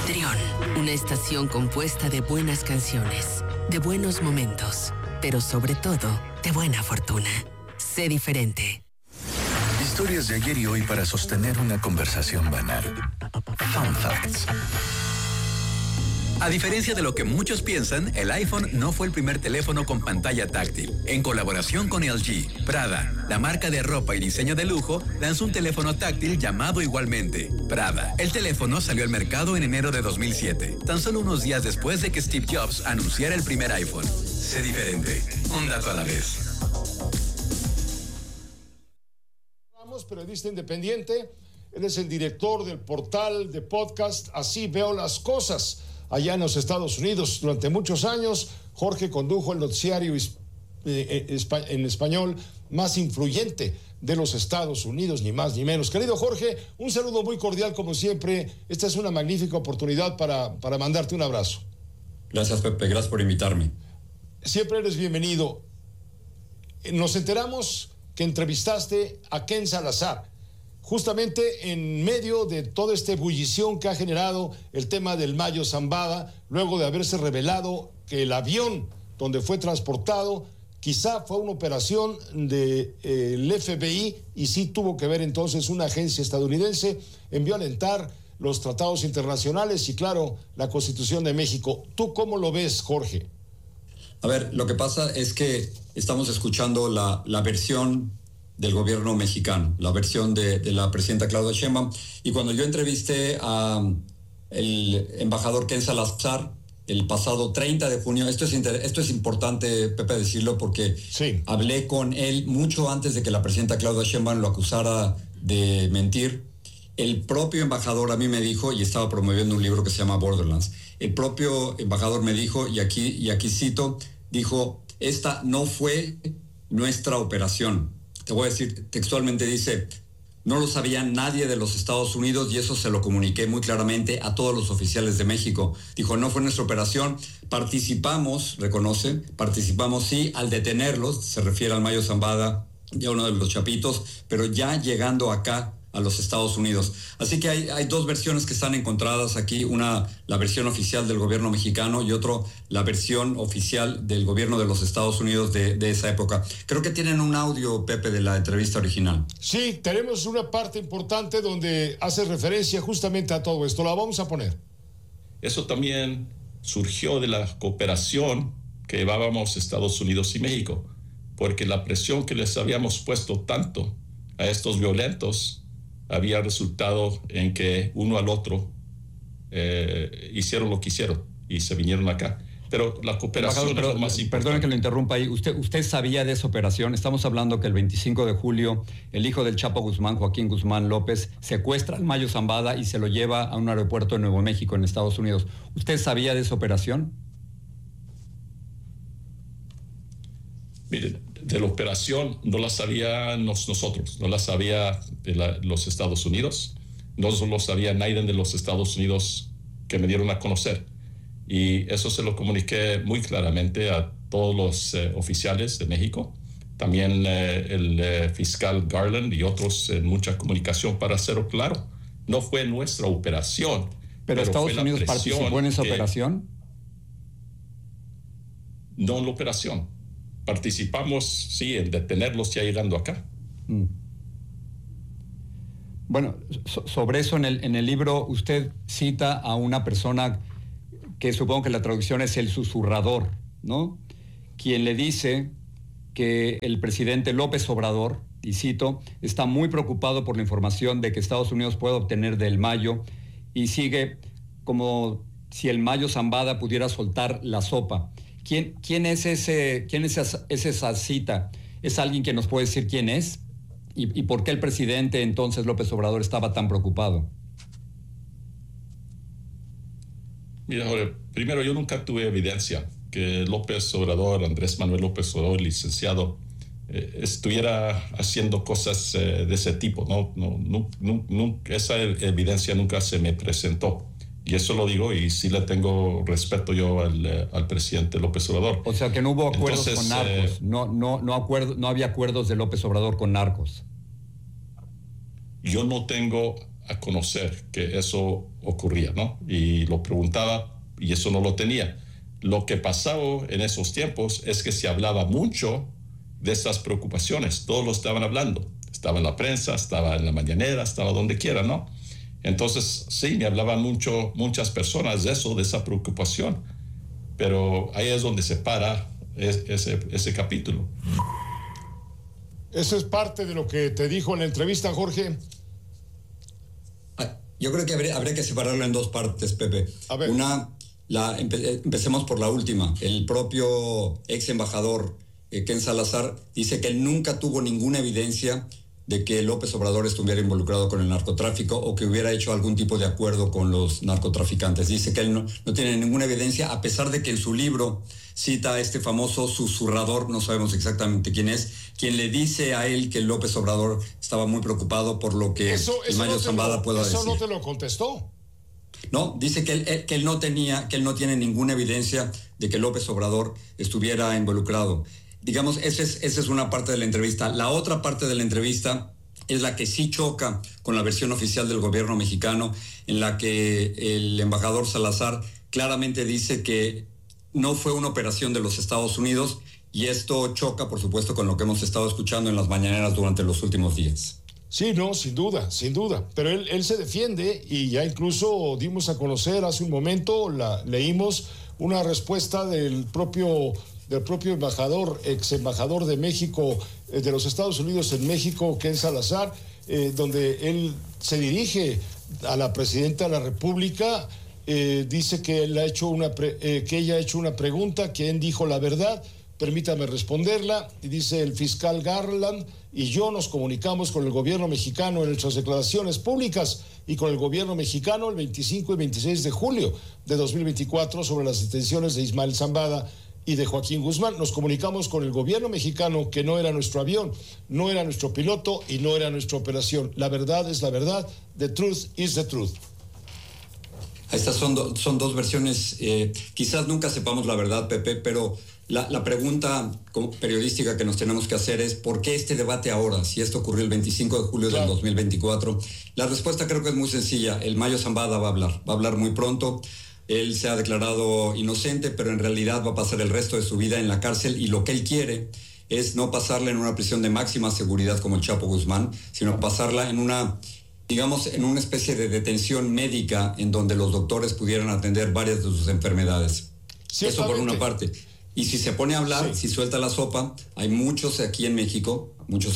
Trión, una estación compuesta de buenas canciones, de buenos momentos, pero sobre todo, de buena fortuna. Sé diferente. Historias de ayer y hoy para sostener una conversación banal. Fun Facts. A diferencia de lo que muchos piensan, el iPhone no fue el primer teléfono con pantalla táctil. En colaboración con LG, Prada, la marca de ropa y diseño de lujo, lanzó un teléfono táctil llamado igualmente Prada. El teléfono salió al mercado en enero de 2007, tan solo unos días después de que Steve Jobs anunciara el primer iPhone. Sé diferente, un dato a la vez. Periodista independiente, eres el director del portal de podcast Así Veo las Cosas, allá en los Estados Unidos. Durante muchos años, Jorge condujo el noticiario en español más influyente de los Estados Unidos, ni más ni menos. Querido Jorge, un saludo muy cordial como siempre. Esta es una magnífica oportunidad para mandarte un abrazo. Gracias, Pepe, gracias por invitarme. Siempre eres bienvenido. Nos enteramos que entrevistaste a Ken Salazar, justamente en medio de toda esta ebullición que ha generado el tema del Mayo Zambada, luego de haberse revelado que el avión donde fue transportado quizá fue una operación del FBI y sí tuvo que ver entonces una agencia estadounidense en violentar los tratados internacionales y, claro, la Constitución de México. ¿Tú cómo lo ves, Jorge? A ver, lo que pasa es que estamos escuchando la versión del gobierno mexicano, la versión de la presidenta Claudia Sheinbaum, y cuando yo entrevisté a el embajador Ken Salazar el pasado 30 de junio, esto es importante, Pepe, decirlo, porque sí, hablé con él mucho antes de que la presidenta Claudia Sheinbaum lo acusara de mentir. El propio embajador a mí me dijo, y estaba promoviendo un libro que se llama Borderlands, el propio embajador me dijo, y aquí cito, dijo, esta no fue nuestra operación. Te voy a decir, textualmente dice, no lo sabía nadie de los Estados Unidos y eso se lo comuniqué muy claramente a todos los oficiales de México. Dijo, no fue nuestra operación, participamos, reconoce, participamos sí al detenerlos, se refiere al Mayo Zambada, ya uno de los chapitos, pero ya llegando acá a los Estados Unidos. Así que hay dos versiones que están encontradas aquí, una la versión oficial del gobierno mexicano y otro la versión oficial del gobierno de los Estados Unidos de esa época. Creo que tienen un audio, Pepe, de la entrevista original. Sí, tenemos una parte importante donde hace referencia justamente a todo esto. La vamos a poner. Eso también surgió de la cooperación que llevábamos Estados Unidos y México, porque la presión que les habíamos puesto tanto a estos violentos había resultado en que uno al otro hicieron lo que hicieron y se vinieron acá. Pero la cooperación es lo más importante. Perdone que lo interrumpa ahí. ¿Usted sabía de esa operación? Estamos hablando que el 25 de julio el hijo del Chapo Guzmán, Joaquín Guzmán López, secuestra al Mayo Zambada y se lo lleva a un aeropuerto de Nuevo México, en Estados Unidos. ¿Usted sabía de esa operación? Miren, de la operación no la sabíamos nosotros, no la sabía los Estados Unidos, no lo sabía nadie de los Estados Unidos que me dieron a conocer. Y eso se lo comuniqué muy claramente a todos los oficiales de México, también el fiscal Garland y otros en mucha comunicación para hacerlo claro. No fue nuestra operación. ¿Pero Estados Unidos participó en esa operación? No en la operación. Participamos, sí, en detenerlos ya llegando acá. Bueno, sobre eso en el libro usted cita a una persona que supongo que la traducción es el susurrador, ¿no? Quien le dice que el presidente López Obrador, y cito, está muy preocupado por la información de que Estados Unidos puede obtener del Mayo y sigue como si el Mayo Zambada pudiera soltar la sopa. ¿Quién es esa cita? ¿Es alguien que nos puede decir quién es? ¿Y por qué el presidente entonces López Obrador estaba tan preocupado? Mira, primero, yo nunca tuve evidencia que López Obrador, Andrés Manuel López Obrador, licenciado, estuviera haciendo cosas de ese tipo. No, esa evidencia nunca se me presentó. Y eso lo digo y sí le tengo respeto yo al presidente López Obrador. O sea que no hubo acuerdos con narcos, no había acuerdos de López Obrador con narcos. Yo no tengo a conocer que eso ocurría, ¿no? Y lo preguntaba y eso no lo tenía. Lo que pasaba en esos tiempos es que se hablaba mucho de estas preocupaciones. Todos lo estaban hablando. Estaba en la prensa, estaba en la mañanera, estaba donde quiera, ¿no? Entonces, sí, me hablaban muchas personas de eso, de esa preocupación. Pero ahí es donde se para ese capítulo. Eso es parte de lo que te dijo en la entrevista, Jorge. Yo creo que habría que separarlo en dos partes, Pepe. A ver. Empecemos por la última. El propio ex embajador Ken Salazar dice que él nunca tuvo ninguna evidencia de que López Obrador estuviera involucrado con el narcotráfico o que hubiera hecho algún tipo de acuerdo con los narcotraficantes. Dice que él no tiene ninguna evidencia, a pesar de que en su libro cita a este famoso susurrador, no sabemos exactamente quién es, quien le dice a él que López Obrador estaba muy preocupado por lo que el Mayo Zambada pueda decir. Eso no te lo contestó. No, dice que él no tiene ninguna evidencia de que López Obrador estuviera involucrado. Digamos, esa es una parte de la entrevista. La otra parte de la entrevista es la que sí choca con la versión oficial del gobierno mexicano, en la que el embajador Salazar claramente dice que no fue una operación de los Estados Unidos, y esto choca, por supuesto, con lo que hemos estado escuchando en las mañaneras durante los últimos días. Sí, no, sin duda. Pero él se defiende, y ya incluso dimos a conocer hace un momento, leímos una respuesta del propio embajador, ex embajador de México, de los Estados Unidos en México, Ken Salazar, donde él se dirige a la presidenta de la República, dice que ella ha hecho una pregunta, que él dijo la verdad, permítame responderla, y dice: el fiscal Garland y yo nos comunicamos con el gobierno mexicano en nuestras declaraciones públicas y con el gobierno mexicano el 25 y 26 de julio de 2024 sobre las detenciones de Ismael Zambada y de Joaquín Guzmán. Nos comunicamos con el gobierno mexicano que no era nuestro avión, no era nuestro piloto y no era nuestra operación. La verdad es la verdad. The truth is the truth. Estas son dos versiones. Quizás nunca sepamos la verdad, Pepe, pero la pregunta periodística que nos tenemos que hacer es: ¿por qué este debate ahora, si esto ocurrió el 25 de julio del 2024? La respuesta creo que es muy sencilla. El Mayo Zambada va a hablar muy pronto. Él se ha declarado inocente, pero en realidad va a pasar el resto de su vida en la cárcel, y lo que él quiere es no pasarla en una prisión de máxima seguridad como el Chapo Guzmán, sino pasarla en una especie de detención médica en donde los doctores pudieran atender varias de sus enfermedades. Eso por una parte. Y si se pone a hablar, si suelta la sopa, hay muchos allá en México,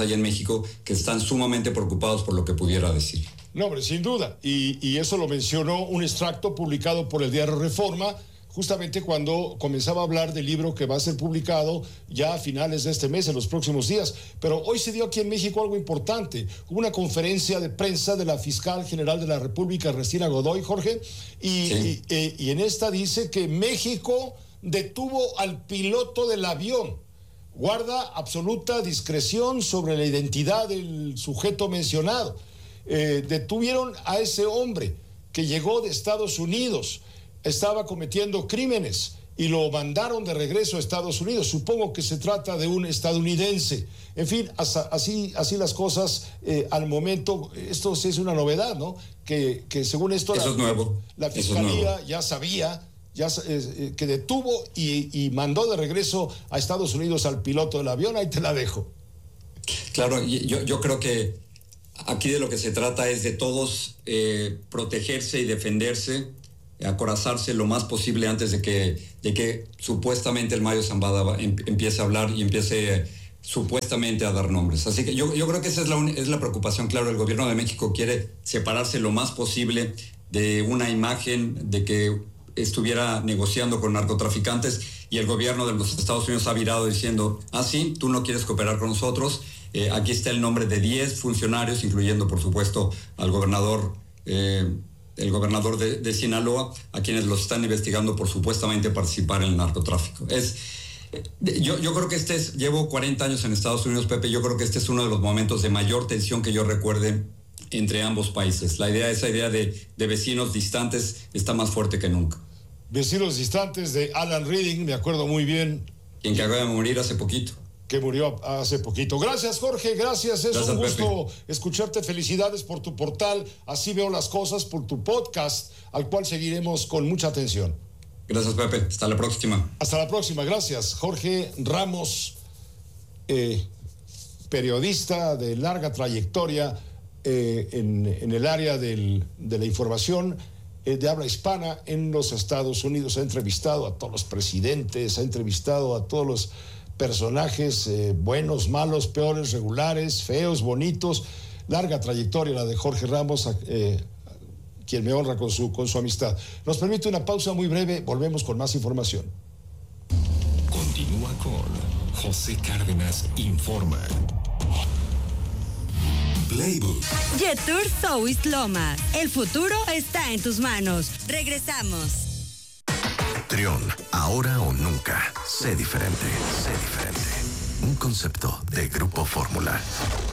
que están sumamente preocupados por lo que pudiera decir. No, hombre, sin duda. Y eso lo mencionó un extracto publicado por el diario Reforma, justamente cuando comenzaba a hablar del libro que va a ser publicado ya a finales de este mes, en los próximos días. Pero hoy se dio aquí en México algo importante. Hubo una conferencia de prensa de la fiscal general de la República, Ernestina Godoy, Jorge, y en esta dice que México detuvo al piloto del avión. Guarda absoluta discreción sobre la identidad del sujeto mencionado. Detuvieron a ese hombre que llegó de Estados Unidos, estaba cometiendo crímenes y lo mandaron de regreso a Estados Unidos. Supongo que se trata de un estadounidense. En fin, así las cosas al momento. Esto sí es una novedad, ¿no? Que según esto eso es nuevo. La fiscalía ya sabía que detuvo y mandó de regreso a Estados Unidos al piloto del avión. Ahí te la dejo. Claro, yo creo que aquí de lo que se trata es de todos protegerse y defenderse, acorazarse lo más posible antes de que supuestamente el Mayo Zambada empiece a hablar y empiece supuestamente a dar nombres. Así que yo creo que esa es la preocupación. Claro, el gobierno de México quiere separarse lo más posible de una imagen de que estuviera negociando con narcotraficantes, y el gobierno de los Estados Unidos ha virado diciendo: sí, tú no quieres cooperar con nosotros. Aquí está el nombre de 10 funcionarios, incluyendo por supuesto al gobernador, el gobernador de Sinaloa, a quienes los están investigando por supuestamente participar en el narcotráfico. Yo creo que llevo 40 años en Estados Unidos, Pepe. Yo creo que este es uno de los momentos de mayor tensión que yo recuerde entre ambos países. Esa idea de vecinos distantes está más fuerte que nunca. Vecinos distantes de Alan Reading, me acuerdo muy bien. Quien que acaba de morir hace poquito. que murió hace poquito. Gracias, Jorge, gracias. Es un gusto escucharte. Felicidades por tu portal, Así Veo las Cosas, por tu podcast, al cual seguiremos con mucha atención. Gracias, Pepe. Hasta la próxima. Hasta la próxima, gracias. Jorge Ramos, periodista de larga trayectoria en el área de la información de habla hispana en los Estados Unidos. Ha entrevistado a todos los presidentes, ha entrevistado a todos los personajes buenos, malos, peores, regulares, feos, bonitos. Larga trayectoria la de Jorge Ramos, quien me honra con su amistad. Nos permite una pausa muy breve, volvemos con más información. Continúa con José Cárdenas Informa. Playbook. Jetour South Lomas. El futuro está en tus manos. Regresamos. Trión, ahora o nunca. Sé diferente, sé diferente. Un concepto de Grupo Fórmula.